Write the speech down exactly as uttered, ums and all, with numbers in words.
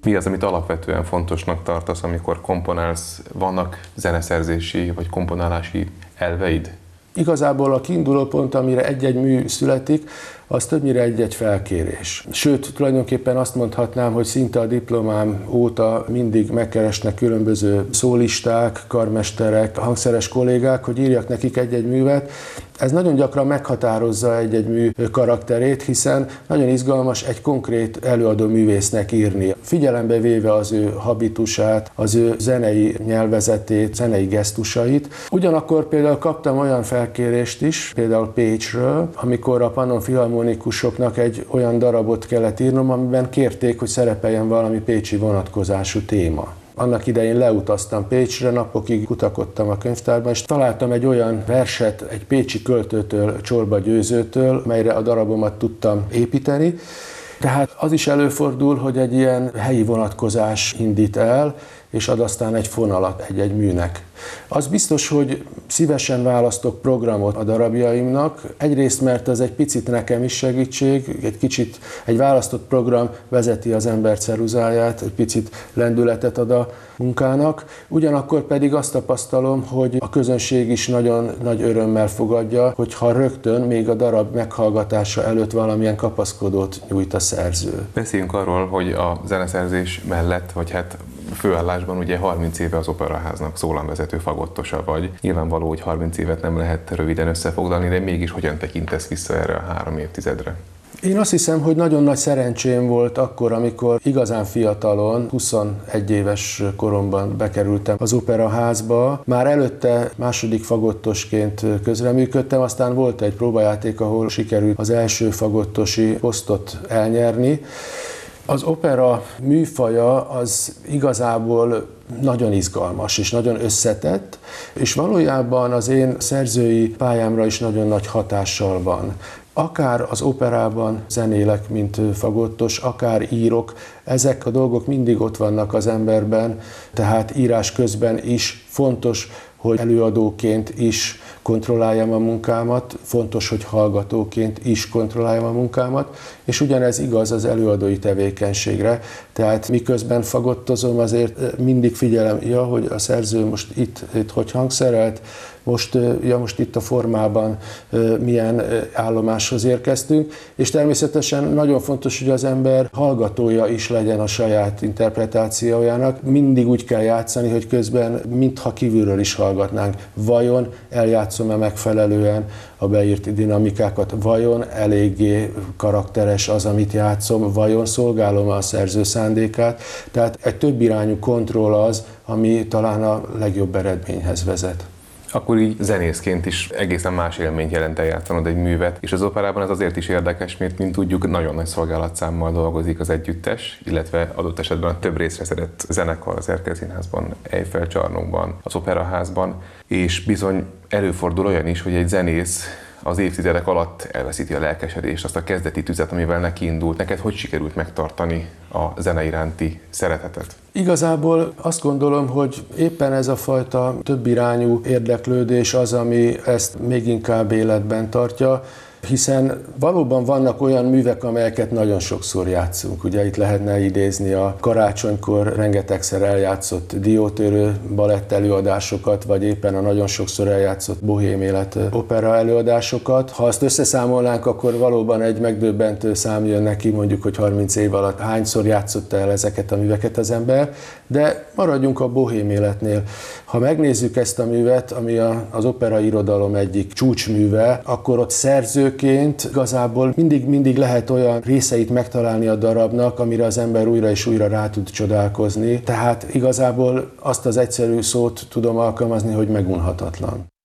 Mi az, amit alapvetően fontosnak tartasz, amikor komponálsz? Vannak zeneszerzési vagy komponálási elveid? Igazából a kiinduló pont, amire egy-egy mű születik, az többnyire egy-egy felkérés. Sőt, tulajdonképpen azt mondhatnám, hogy szinte a diplomám óta mindig megkeresnek különböző szólisták, karmesterek, hangszeres kollégák, hogy írjak nekik egy-egy művet. Ez nagyon gyakran meghatározza egy-egy mű karakterét, hiszen nagyon izgalmas egy konkrét előadó művésznek írni. Figyelembe véve az ő habitusát, az ő zenei nyelvezetét, zenei gesztusait. Ugyanakkor például kaptam olyan felkérést is, például Pécsről, amikor a Pannon Filharmonikusoknak egy olyan darabot kellett írnom, amiben kérték, hogy szerepeljen valami pécsi vonatkozású téma. Annak idején leutaztam Pécsre, napokig kutakodtam a könyvtárban, és találtam egy olyan verset egy pécsi költőtől, Csorba Győzőtől, melyre a darabomat tudtam építeni. Tehát az is előfordul, hogy egy ilyen helyi vonatkozás indít el, és ad aztán egy fonalat egy-egy műnek. Az biztos, hogy szívesen választok programot a darabjaimnak, egyrészt, mert ez egy picit nekem is segítség, egy kicsit egy választott program vezeti az ember ceruzáját, egy picit lendületet ad a munkának, ugyanakkor pedig azt tapasztalom, hogy a közönség is nagyon nagy örömmel fogadja, hogyha rögtön még a darab meghallgatása előtt valamilyen kapaszkodót nyújt a szerző. Beszéljünk arról, hogy a zeneszerzés mellett, vagy hát főállásban ugye harminc éve az Operaháznak szólamvezető fagottosa vagy. Nyilvánvaló, hogy harminc évet nem lehet röviden összefoglalni, de mégis hogyan tekintesz vissza erre a három évtizedre? Én azt hiszem, hogy nagyon nagy szerencsém volt akkor, amikor igazán fiatalon, huszonegy éves koromban bekerültem az Operaházba. Már előtte második fagottosként közreműködtem, aztán volt egy próbajáték, ahol sikerült az első fagottosi posztot elnyerni. Az opera műfaja az igazából nagyon izgalmas és nagyon összetett, és valójában az én szerzői pályámra is nagyon nagy hatással van. Akár az operában zenélek, mint fagottos, akár írok, ezek a dolgok mindig ott vannak az emberben, tehát írás közben is fontos, hogy előadóként is kontrolláljam a munkámat, fontos, hogy hallgatóként is kontrolláljam a munkámat, és ugyanez igaz az előadói tevékenységre, tehát miközben fagottozom, azért mindig figyelem, ja, hogy a szerző most itt, itt hogy hangszerelt, most, ja, most itt a formában milyen állomáshoz érkeztünk, és természetesen nagyon fontos, hogy az ember hallgatója is legyen a saját interpretációjának. Mindig úgy kell játszani, hogy közben mintha kívülről is hallgatnánk. Vajon eljátszom-e megfelelően a beírt dinamikákat, vajon eléggé karakteres az, amit játszom, vajon szolgálom a szerző szándékát. Tehát egy többirányú kontroll az, ami talán a legjobb eredményhez vezet. Akkor így zenészként is egészen más élményt jelent eljátszanod egy művet, és az operában ez azért is érdekes, mert mint tudjuk, nagyon nagy szolgálatszámmal dolgozik az együttes, illetve adott esetben a több részre szedett zenekar az Erkel Színházban, Eiffel csarnokban, az Operaházban, és bizony előfordul olyan is, hogy egy zenész az évtizedek alatt elveszíti a lelkesedést, azt a kezdeti tüzet, amivel neki indult. Neked hogy sikerült megtartani a zene iránti szeretetet? Igazából azt gondolom, hogy éppen ez a fajta többirányú érdeklődés az, ami ezt még inkább életben tartja, hiszen valóban vannak olyan művek, amelyeket nagyon sokszor játszunk. Ugye itt lehetne idézni a karácsonykor rengetegszer eljátszott diótörő balett előadásokat, vagy éppen a nagyon sokszor eljátszott bohém élet opera előadásokat. Ha azt összeszámolnánk, akkor valóban egy megdöbbentő szám jön neki, mondjuk, hogy harminc év alatt hányszor játszotta el ezeket a műveket az ember, de maradjunk a bohém életnél. Ha megnézzük ezt a művet, ami az opera irodalom egyik csúcsműve, akkor ott szerzőként igazából mindig-mindig lehet olyan részeit megtalálni a darabnak, amire az ember újra és újra rá tud csodálkozni. Tehát igazából azt az egyszerű szót tudom alkalmazni, hogy megunhatatlan.